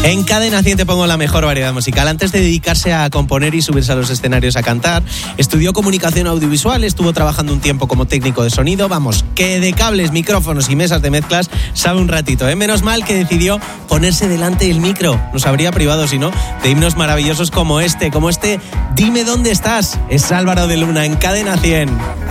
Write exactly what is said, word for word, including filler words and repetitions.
En Cadena cien te pongo la mejor variedad musical. Antes de dedicarse a componer y subirse a los escenarios a cantar, estudió comunicación audiovisual, estuvo trabajando un tiempo como técnico de sonido. Vamos, que de cables, micrófonos y mesas de mezclas sabe un ratito, ¿eh? Menos mal que decidió ponerse delante del micro. Nos habría privado, si no, de himnos maravillosos como este, como este Dime dónde estás. Es Álvaro de Luna en Cadena cien.